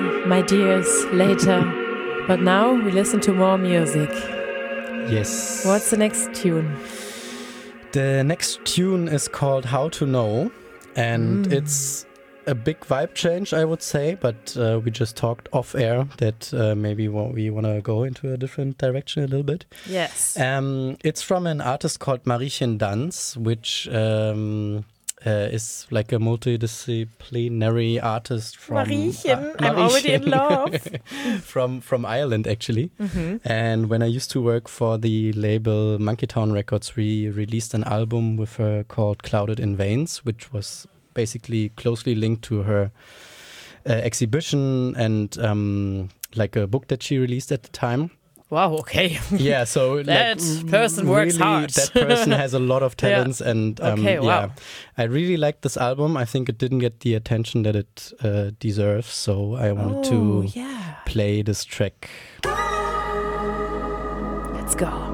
my dears, later. But now we listen to more music. Yes. What's the next tune? The next tune is called How to Know, and it's a big vibe change, I would say, but we just talked off air that maybe we want to go into a different direction a little bit. Yes. It's from an artist called Mariechen Dans, which is like a multidisciplinary artist from Mariechen, I'm already in love. from Ireland, actually. And when I used to work for the label Monkey Town Records, we released an album with her called Clouded in Veins, which was basically closely linked to her exhibition and like a book that she released at the time. Wow, okay. Yeah, so that person works really, hard. That person has a lot of talents, and okay, wow. yeah, I really liked this album. I think it didn't get the attention that it deserves, so I wanted to play this track. Let's go.